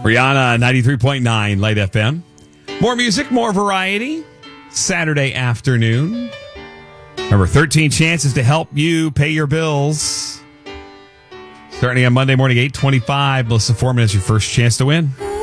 Rihanna, 93.9 Light FM. More music, more variety. Saturday afternoon. Remember, 13 chances to help you pay your bills. Starting on Monday morning, 8:25. Melissa Foreman is your first chance to win.